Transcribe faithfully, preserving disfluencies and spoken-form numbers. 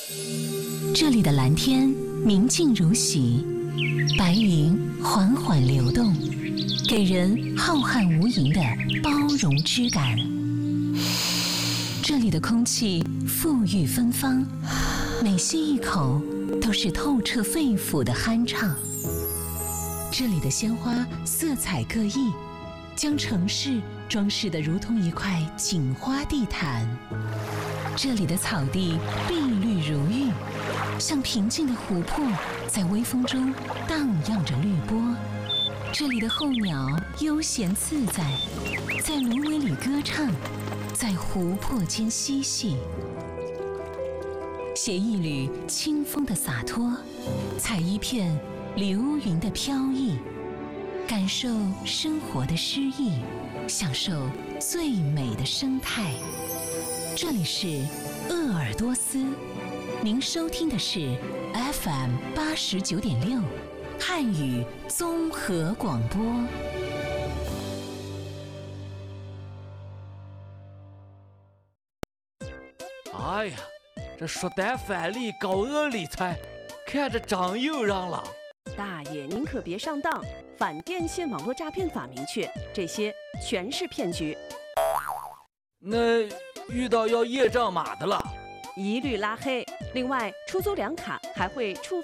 这里的蓝天明净如洗，白云缓缓流动，给人浩瀚无垠的包容之感。这里的空气馥郁芬芳，每吸一口都是透彻肺腑的酣畅。这里的鲜花色彩各异，将城市装饰得如同一块锦花地毯。这里的草地碧绿如玉，像平静的湖泊，在微风中荡漾着绿波。这里的候鸟悠闲自在，在芦苇里歌唱，在湖泊间嬉戏。携一缕清风的洒脱，采一片流云的飘逸，感受生活的诗意，享受最美的生态。这里是鄂尔多斯，您收听的是 F M 八十九点六汉语综合广播。 哎呀，这说单返利高额理财，看着长又让了。 大爷，您可别上当，反电信网络诈骗法明确，这些全是骗局。 那遇到要验证码的了， 一律拉黑。另外，出租两卡还会触